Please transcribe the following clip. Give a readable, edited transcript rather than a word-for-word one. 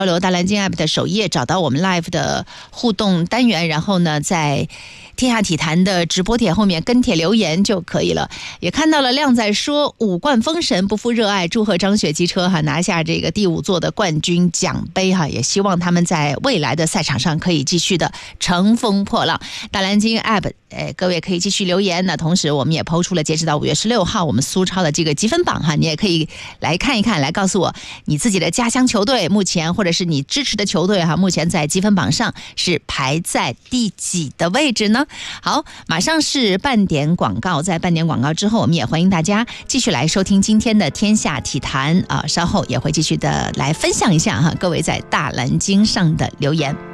交流大蓝鲸 App 的首页找到我们 Live 的互动单元，然后呢在天下体坛的直播帖后面跟帖留言就可以了。也看到了靓仔说五冠封神不负热爱，祝贺张雪机车拿下这个第5座的冠军奖杯也希望他们在未来的赛场上可以继续的乘风破浪。大蓝鲸 App 各位可以继续留言。那同时我们也抛出了截止到5月16号我们苏超的这个积分榜你也可以来看一看，来告诉我你自己的家乡球队目前或者是你支持的球队目前在积分榜上是排在第几的位置呢？好，马上是半点广告，在半点广告之后我们也欢迎大家继续来收听今天的天下体坛稍后也会继续的来分享一下各位在大蓝鲸上的留言。